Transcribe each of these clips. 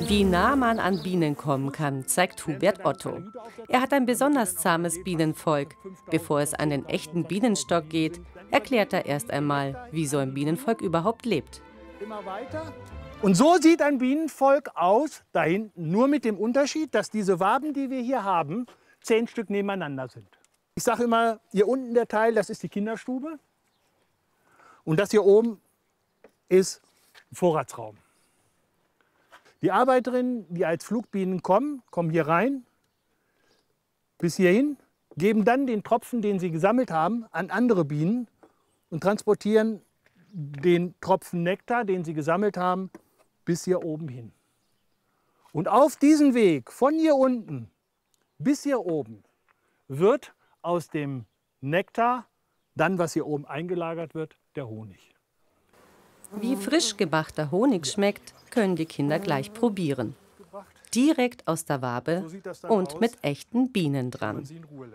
Wie nah man an Bienen kommen kann, zeigt Hubert Otto. Er hat ein besonders zahmes Bienenvolk. Bevor es an den echten Bienenstock geht, erklärt er erst einmal, wie so ein Bienenvolk überhaupt lebt. Immer weiter. Und so sieht ein Bienenvolk aus, da hinten, nur mit dem Unterschied, dass diese Waben, die wir hier haben, 10 Stück nebeneinander sind. Ich sage immer, hier unten der Teil, das ist die Kinderstube. Und das hier oben ist ein Vorratsraum. Die Arbeiterinnen, die als Flugbienen kommen, kommen hier rein, bis hierhin, geben dann den Tropfen, den sie gesammelt haben, an andere Bienen und transportieren den Tropfen Nektar, den sie gesammelt haben, bis hier oben hin. Und auf diesem Weg, von hier unten bis hier oben, wird aus dem Nektar, dann was hier oben eingelagert wird, der Honig. Wie frisch gemachter Honig schmeckt, können die Kinder gleich probieren. Direkt aus der Wabe und mit echten Bienen dran.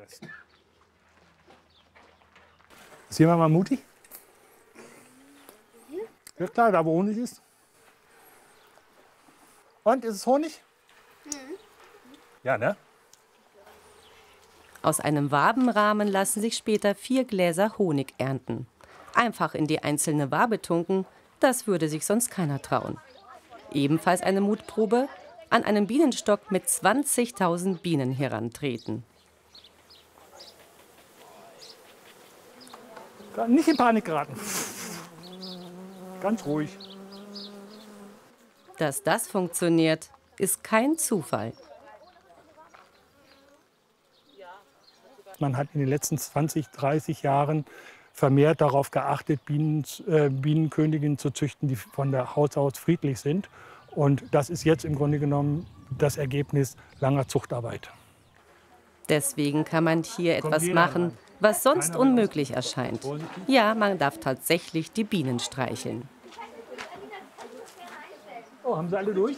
Ist jemand mal mutig? Ja klar, da wo Honig ist. Und, ist es Honig? Ja, ne? Aus einem Wabenrahmen lassen sich später 4 Gläser Honig ernten. Einfach in die einzelne Wabe tunken, das würde sich sonst keiner trauen. Ebenfalls eine Mutprobe: an einem Bienenstock mit 20.000 Bienen herantreten. Nicht in Panik geraten. Ganz ruhig. Dass das funktioniert, ist kein Zufall. Man hat in den letzten 20, 30 Jahren vermehrt darauf geachtet, Bienenköniginnen zu züchten, die von der Haus aus friedlich sind. Und das ist jetzt im Grunde genommen das Ergebnis langer Zuchtarbeit. Deswegen kann man hier etwas machen, was sonst unmöglich erscheint. Ja, man darf tatsächlich die Bienen streicheln. Oh, haben sie alle durch?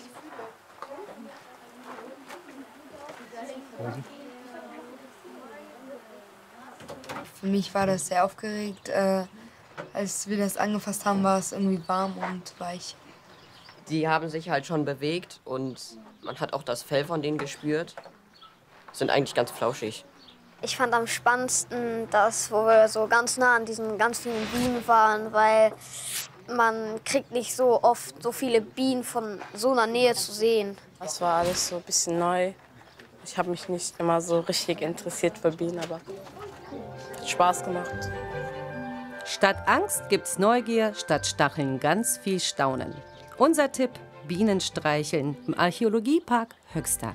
Für mich war das sehr aufgeregt. Als wir das angefasst haben, war es irgendwie warm und weich. Die haben sich halt schon bewegt und man hat auch das Fell von denen gespürt. Sind eigentlich ganz flauschig. Ich fand am spannendsten das, wo wir so ganz nah an diesen ganz vielen Bienen waren, weil man kriegt nicht so oft so viele Bienen von so einer Nähe zu sehen. Das war alles so ein bisschen neu. Ich habe mich nicht immer so richtig interessiert für Bienen, aber hat Spaß gemacht. Statt Angst gibt's Neugier, statt Stacheln ganz viel Staunen. Unser Tipp: Bienen streicheln im Archäologiepark Höxter.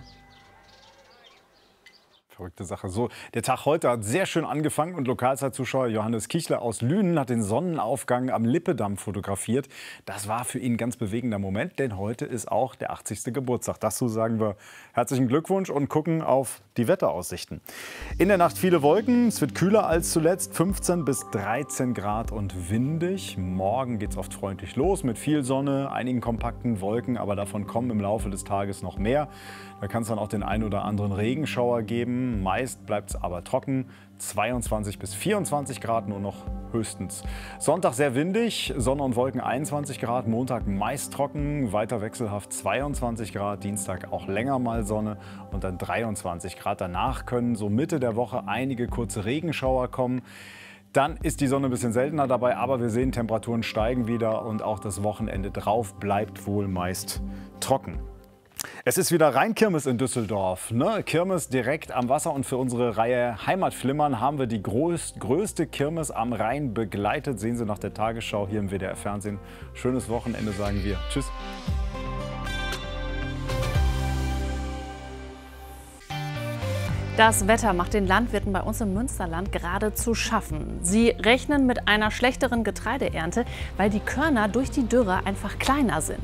Verrückte Sache. So, der Tag heute hat sehr schön angefangen und Lokalzeitzuschauer Johannes Kichler aus Lünen hat den Sonnenaufgang am Lippedamm fotografiert. Das war für ihn ein ganz bewegender Moment, denn heute ist auch der 80. Geburtstag. Dazu sagen wir herzlichen Glückwunsch und gucken auf die Wetteraussichten. In der Nacht viele Wolken, es wird kühler als zuletzt, 15 bis 13 Grad und windig. Morgen geht es oft freundlich los mit viel Sonne, einigen kompakten Wolken, aber davon kommen im Laufe des Tages noch mehr. Da kann es dann auch den einen oder anderen Regenschauer geben. Meist bleibt es aber trocken. 22 bis 24 Grad nur noch höchstens. Sonntag sehr windig, Sonne und Wolken 21 Grad. Montag meist trocken, weiter wechselhaft 22 Grad. Dienstag auch länger mal Sonne und dann 23 Grad. Danach können so Mitte der Woche einige kurze Regenschauer kommen. Dann ist die Sonne ein bisschen seltener dabei, aber wir sehen, Temperaturen steigen wieder und auch das Wochenende drauf bleibt wohl meist trocken. Es ist wieder Rheinkirmes in Düsseldorf, ne? Kirmes direkt am Wasser, und für unsere Reihe Heimatflimmern haben wir die größte Kirmes am Rhein begleitet. Sehen Sie nach der Tagesschau hier im WDR-Fernsehen. Schönes Wochenende, sagen wir. Tschüss. Das Wetter macht den Landwirten bei uns im Münsterland gerade zu schaffen. Sie rechnen mit einer schlechteren Getreideernte, weil die Körner durch die Dürre einfach kleiner sind.